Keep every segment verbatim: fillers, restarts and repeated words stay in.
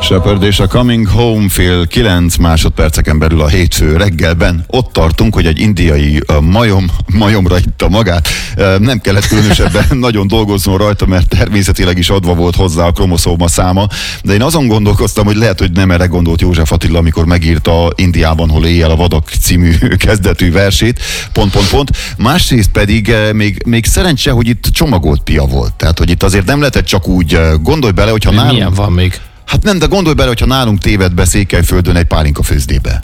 Shepherd és a Coming Home fél kilenc másodperceken belül a hétfő reggelben. Ott tartunk, hogy egy indiai uh, majom, majomra itta magát. Uh, nem kellett különösebben nagyon dolgozzon rajta, mert természetileg is adva volt hozzá a kromoszóma száma. De én azon gondolkoztam, hogy lehet, hogy nem erre gondolt József Attila, amikor megírta Indiában, hol éjjel a vadak című kezdetű versét. Pont, pont, pont. Másrészt pedig uh, még, még szerencse, hogy itt csomagolt pia volt. Tehát, hogy itt azért nem lehetett csak úgy, uh, gondolj bele, hogyha nálunk... Milyen van még? Hát nem, de gondolj bele, hogyha nálunk téved be Székelyföldön egy pálinka főzdébe.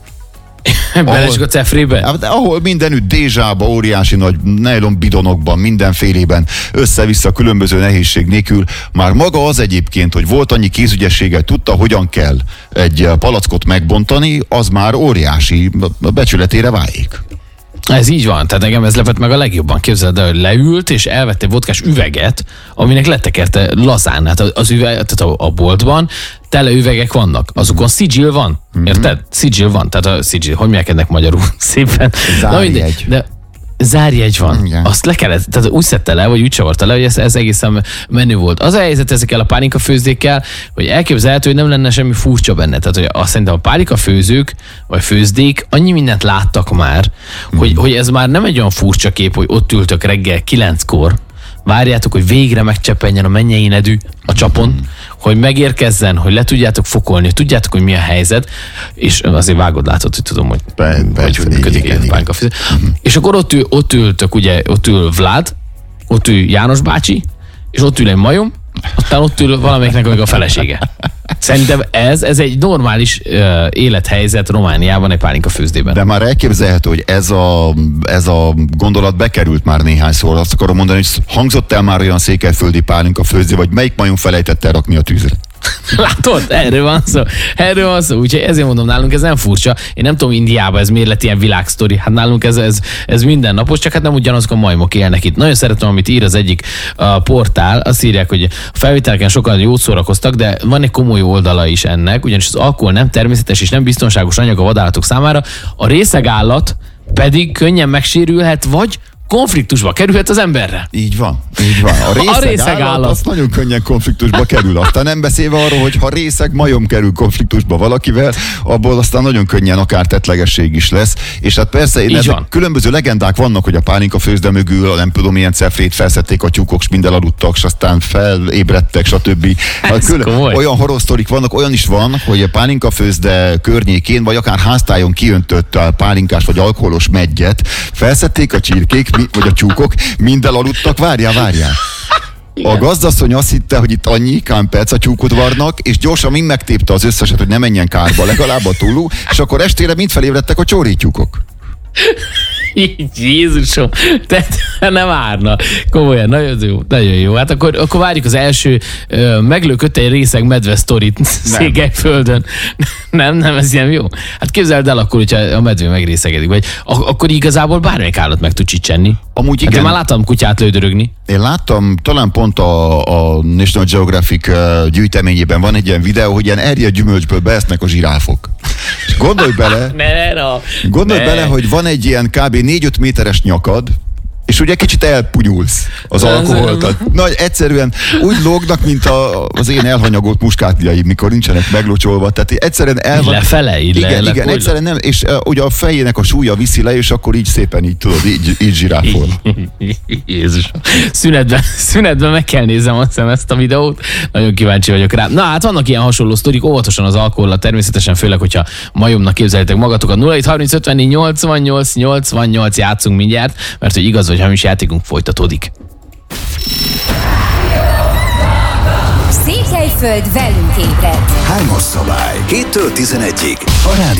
Belesik a cefrébe? Hát, ahol mindenütt dézsába, óriási nagy nylon bidonokban, mindenfélében, össze-vissza különböző nehézség nélkül. Már maga az egyébként, hogy volt annyi kézügyességgel, tudta, hogyan kell egy palackot megbontani, az már óriási becsületére válik. Ez így van, tehát nekem ez lepett meg a legjobban. Képzeld el, hogy leült és elvette egy vodkás üveget, aminek letekerte lazán. Hát az üveg, tehát a, a boltban tele üvegek vannak, azokon sigil van, érted? Sigil van, tehát a sigil, hogy milyenkednek magyarul szépen. Zárjegy. De zárjegy van. Igen. Azt le kellett, tehát úgy szedte le, vagy úgy csavarta le, hogy ez, ez egészen menő volt. Az a helyzet ezekkel a pálinka főzdékkel, hogy elképzelhető, hogy nem lenne semmi furcsa benne. Tehát, hogy azt szerintem a pálinka főzők, vagy főzdék annyi mindent láttak már, mm. hogy, hogy ez már nem egy olyan furcsa kép, hogy ott ültök reggel kilenckor, várjátok, hogy végre megcseppenjen a mennyei nedű a csapon, mm. hogy megérkezzen, hogy le tudjátok fokolni, hogy tudjátok, hogy mi a helyzet, és azért vágod, látod, hogy tudom, hogy, Be, hogy, hogy működik egy pálinka főző. Mm. És akkor ott, ül, ott ültök, ugye, ott ül Vlad, ott ül János bácsi, és ott ül egy majom, aztán ott ül valamelyiknek meg a felesége. Szerintem ez, ez egy normális uh, élethelyzet Romániában egy pálinka főzdében. De már elképzelhető, hogy ez a, ez a gondolat bekerült már néhányszor. Azt akarom mondani, hogy hangzott el már olyan székelyföldi pálinka főzdé, vagy melyik majom felejtett el rakni a tűzre? Látod? Erről van szó. Erről van szó. Úgyhogy ezért mondom, nálunk ez nem furcsa. Én nem tudom, Indiában ez miért lett ilyen világsztori. Hát nálunk ez, ez, ez mindennapos, csak hát nem ugyanazok a majmok élnek itt. Nagyon szeretem, amit ír az egyik a portál. Azt írják, hogy a felvételeken sokan jót szórakoztak, de van egy komoly oldala is ennek, ugyanis az alkohol nem természetes és nem biztonságos anyag a vadállatok számára. A részegállat pedig könnyen megsérülhet, vagy konfliktusba kerülhet az emberre. Így van, így van. A részeg, a részeg állat, állat az nagyon könnyen konfliktusba kerül. Aztán nem beszélve arról, hogy ha részeg majom kerül konfliktusba valakivel, abból aztán nagyon könnyen akár tettlegesség is lesz. És hát persze, én ezek különböző legendák vannak, hogy a pálinka főzde mögül, nem tudom, milyen cefrét felszedték a tyúkok, s minden aludtak, és aztán felébredtek, stb. Hát külön, olyan horrorsztorik vannak, olyan is van, hogy a pálinka főzde környékén, vagy akár háztájon kiöntött a pálinkás vagy alkoholos meggyet, felszedték a csirkék, vagy a tyúkok, mind elaludtak, várjál, várjál. Igen. A gazdasszony azt hitte, hogy itt annyi kámperc a tyúkot varnak, és gyorsan mind megtépte az összeset, hogy ne menjen kárba, legalább a túlú, és akkor estére mind felébredtek a csórityúkok. Jézusom, tehát nem árna. Komolyan, nagyon jó, nagyon jó. Hát akkor, akkor várjuk az első uh, meglőkött egy részeg medve sztorit Székelyföldön. Nem, nem, ez ilyen jó. Hát képzeld el akkor, hogyha a medve megrészegedik, vagy ak- akkor igazából bármelyik állat meg tud csicsenni. Amúgy igen. Hát én már láttam kutyát lődörögni. Én láttam, talán pont a, a National Geographic uh, gyűjteményében van egy ilyen videó, hogy ilyen erje gyümölcsből beesznek a zsiráfok. Gondolj bele, ne, ne, no. gondolj ne. bele, hogy van egy ilyen kb. négy-öt méteres nyakad, és ugye kicsit elpunyulsz az alkoholt. Nagy egyszerűen úgy lógnak, mint a, az én elhanyagolt muskátliaim, mikor nincsenek meglocsolva. Tehát egyszerűen el van... Lefele, így igen, le, igen, le, egyszerűen nem, és uh, ugye a fejének a súlya viszi le, és akkor így szépen így tudod, így, így zsiráfol. Jézus. Szünetben, szünetben meg kell nézem azt hiszem ezt a videót. Nagyon kíváncsi vagyok rá. Na hát vannak ilyen hasonló sztorik, óvatosan az alkohollal, természetesen főleg, hogyha majomnak képzeljétek magatokat. nulla hét harminc ötvennégy nyolcvannyolc nyolcvannyolc játszunk mindjárt, mert hogy igaz, hogy hamis játékunk folytatódik. Székelyföld velünk ébred. Hármas szabály. héttől tizenegyig. A rádió